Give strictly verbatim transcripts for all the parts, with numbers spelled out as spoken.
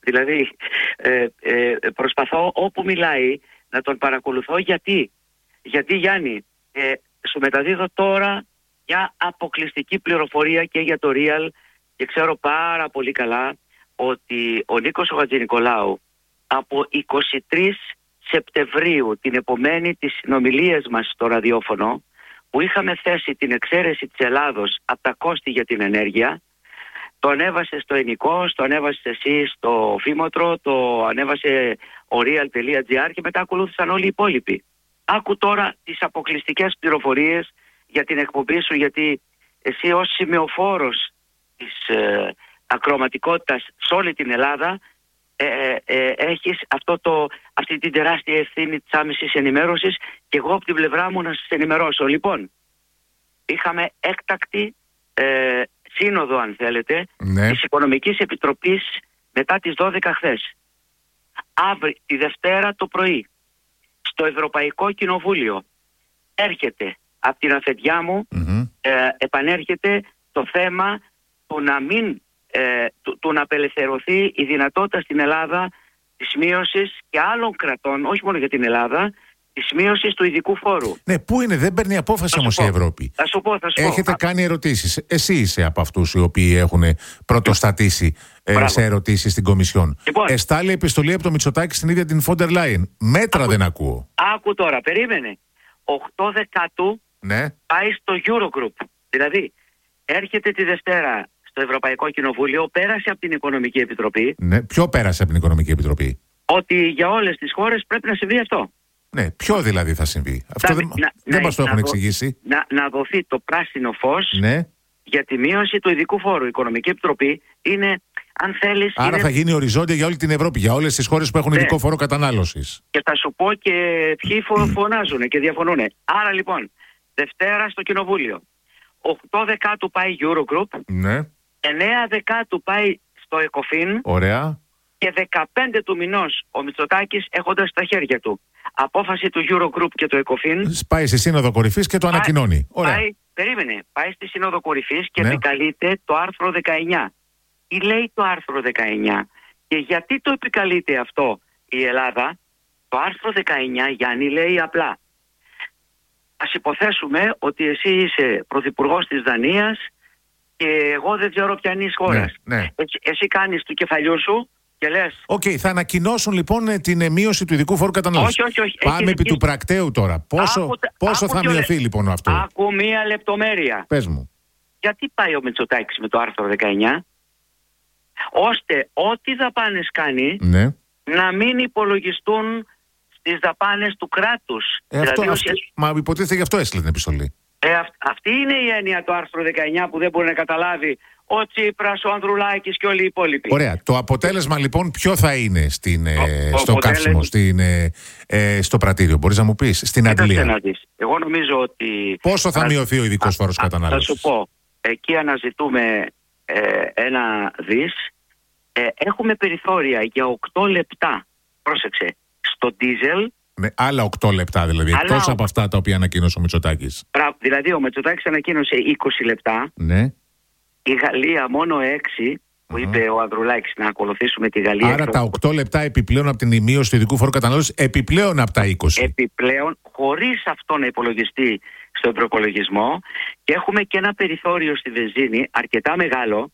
Δηλαδή ε, ε, προσπαθώ όπου μιλάει να τον παρακολουθώ. Γιατί, γιατί Γιάννη, ε, σου μεταδίδω τώρα μια αποκλειστική πληροφορία και για το Real και ξέρω πάρα πολύ καλά ότι ο Νίκος ο Χατζηνικολάου από είκοσι τρεις Σεπτεμβρίου, την επομένη τις συνομιλίες μας στο ραδιόφωνο, που είχαμε θέσει την εξαίρεση της Ελλάδος από τα κόστη για την ενέργεια, το ανέβασε στο Ενικό, το ανέβασε εσύ στο Φήμοτρο, το ανέβασε ο real.gr και μετά ακολούθησαν όλοι οι υπόλοιποι. Άκου τώρα τις αποκλειστικές πληροφορίες για την εκπομπή σου, γιατί εσύ ως σημεοφόρος της ε, ακροματικότητας σε όλη την Ελλάδα ε, ε, ε, έχεις αυτό το, αυτή την τεράστια ευθύνη της άμεσης ενημέρωσης και εγώ από την πλευρά μου να σας ενημερώσω. Λοιπόν, είχαμε έκτακτη ε, σύνοδο, αν θέλετε, ναι, της Οικονομικής Επιτροπής μετά τις δώδεκα χθες. Αύριο, τη Δευτέρα το πρωί, στο Ευρωπαϊκό Κοινοβούλιο έρχεται από την αφεντιά μου, mm-hmm. ε, επανέρχεται το θέμα του να μην ε, του, του να απελευθερωθεί η δυνατότητα στην Ελλάδα της μείωσης και άλλων κρατών, όχι μόνο για την Ελλάδα, της μείωσης του ειδικού φόρου. Ναι, πού είναι, δεν παίρνει απόφαση όμως η Ευρώπη. Θα σου πω, θα σου Έχετε πω. κάνει ερωτήσεις. Εσύ είσαι από αυτούς οι οποίοι έχουν πρωτοστατήσει ε, σε ερωτήσεις στην Κομισιόν. Λοιπόν, εστάλει επιστολή από το Μητσοτάκη στην ίδια την Φόντερ Λάιεν. Μέτρα άκου, δεν ακούω. Άκου τώρα, περίμενε. οκτώ Δεκάτου ναι. πάει στο Eurogroup. Δηλαδή, έρχεται τη Δευτέρα στο Ευρωπαϊκό Κοινοβούλιο, πέρασε από την Οικονομική Επιτροπή. Ναι, ποιο πέρασε από την Οικονομική Επιτροπή? Ότι για όλες τις χώρες πρέπει να συμβεί αυτό. Ναι, ποιο δηλαδή θα συμβεί? Αυτό θα, δεν, να, δεν να, μας το να, έχουν να, εξηγήσει. Να, να δοθεί το πράσινο φως, ναι, για τη μείωση του ειδικού φόρου. Η Οικονομική Επιτροπή είναι, αν θέλεις... Άρα είναι... θα γίνει οριζόντια για όλη την Ευρώπη, για όλες τις χώρες που έχουν ναι. ειδικό φόρο κατανάλωσης. Και θα σου πω και ποιοι φωνάζουν και διαφωνούν. Άρα λοιπόν, Δευτέρα στο Κοινοβούλιο, οκτώ Δεκάτου πάει Eurogroup, ναι. εννέα Δεκάτου πάει στο ΕΚΟΦΗΝ. Ωραία. Και δεκαπέντε του μηνός ο Μητσοτάκης, έχοντας στα χέρια του απόφαση του Eurogroup και του ΕΚΟΦΗΝ, πάει στη Σύνοδο Κορυφής και το πάει, ανακοινώνει. Ωραία. Πάει, περίμενε, πάει στη Σύνοδο Κορυφής και ναι. επικαλείται το άρθρο δεκαεννιά. Τι λέει το άρθρο δεκαεννιά και γιατί το επικαλείται αυτό η Ελλάδα? Το άρθρο δεκαεννιά, Γιάννη, λέει απλά: ας υποθέσουμε ότι εσύ είσαι πρωθυπουργός της Δανίας και εγώ δεν ξέρω ποια είναι η χώρα. Ναι, ναι. Εσύ, εσύ κάνεις του κεφαλιού σου και λες. Οκ, okay, θα ανακοινώσουν λοιπόν την μείωση του ειδικού φόρου κατανάλωσης. Όχι, όχι, όχι. Πάμε Έχεις... επί του πρακτέου τώρα. Πόσο, άκου, πόσο άκου θα μειωθεί λε... λοιπόν αυτό? Άκου μία λεπτομέρεια. Πες μου. Γιατί πάει ο Μητσοτάκης με το άρθρο δεκαεννιά? Ώστε ό,τι δαπάνες κάνει ναι. να μην υπολογιστούν στις δαπάνες του κράτους. Ε, αυτό, δηλαδή, αυτό, όσοι... Μα υποτίθεται γι' αυτό έστειλε την επιστολή. Ε, αυ, αυτή είναι η έννοια του άρθρου δεκαεννιά που δεν μπορεί να καταλάβει ο Τσίπρας, ο Ανδρουλάκης και όλοι οι υπόλοιποι. Ωραία. Το αποτέλεσμα λοιπόν ποιο θα είναι στην, ο, ε, στο αποτέλεσμα... καύσιμο, στην, ε, ε, στο πρατήριο? Μπορείς να μου πεις? Στην Αντλία. Εγώ νομίζω ότι... Πόσο θα α, μειωθεί ο ειδικός φόρος κατανάλωσης? Θα σου πω. Εκεί αναζητούμε ε, ένα δις. Ε, έχουμε περιθώρια για οκτώ λεπτά. Πρόσεξε. Στο ντίζελ. Με άλλα οκτώ λεπτά δηλαδή, άλλα... εκτός από αυτά τα οποία ανακοίνωσε ο Μητσοτάκης. Δηλαδή ο Μητσοτάκης ανακοίνωσε είκοσι λεπτά. Ναι. Η Γαλλία μόνο έξι, που uh-huh. είπε ο Ανδρουλάκης να ακολουθήσουμε τη Γαλλία. Άρα τα οκτώ λεπτά επιπλέον από την μείωση του ειδικού φόρου κατανάλωσης, επιπλέον από τα είκοσι. Επιπλέον, χωρίς αυτό να υπολογιστεί στον προπολογισμό, και έχουμε και ένα περιθώριο στη βενζίνη αρκετά μεγάλο,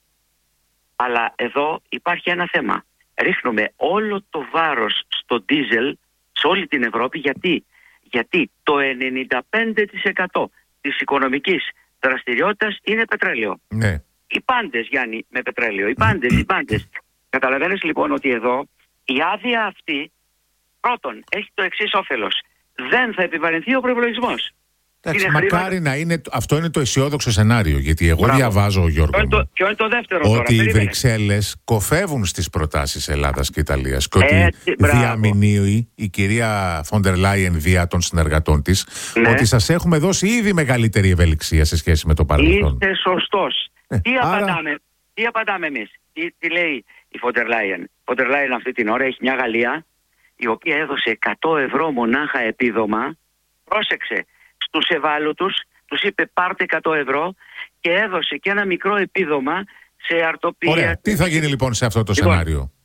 αλλά εδώ υπάρχει ένα θέμα. Ρίχνουμε όλο το βάρος στο ντίζελ σε όλη την Ευρώπη. Γιατί? Γιατί το ενενήντα πέντε τοις εκατό της οικονομικής δραστηριότητας είναι πετρέλαιο. Ναι. Οι πάντες, Γιάννη, με πετρέλαιο. Οι πάντες, οι πάντες. Καταλαβαίνεις λοιπόν ότι εδώ η άδεια αυτή πρώτον έχει το εξής όφελος. Δεν θα επιβαρυνθεί ο προϋπολογισμός. Εντάξει, μακάρι χρήμα... να είναι, αυτό είναι το αισιόδοξο σενάριο. Γιατί εγώ Μπράβο. διαβάζω, Γιώργο, ποιο είναι το, ποιο είναι το δεύτερο ότι τώρα, οι περίμενε. Βρυξέλλες κοφεύουν στις προτάσεις Ελλάδας και Ιταλίας και ότι Έτσι, διαμηνύει η κυρία Φόντερ Λάιεν δια των συνεργατών της, ναι. ότι σας έχουμε δώσει ήδη μεγαλύτερη ευελιξία σε σχέση με το παρελθόν. Είστε σωστός. Ε, τι, άρα... απαντάμε, τι απαντάμε εμείς? Τι, τι λέει η Φόντερ Λάιεν? Η Φόντερ Λάιεν αυτή την ώρα έχει μια Γαλλία η οποία έδωσε εκατό ευρώ μονάχα επίδομα. Πρόσεξε. Στους ευάλωτους τους είπε πάρτε εκατό ευρώ και έδωσε και ένα μικρό επίδομα σε αρτοπία. Ωραία. Τι θα γίνει λοιπόν σε αυτό το λοιπόν, σενάριο?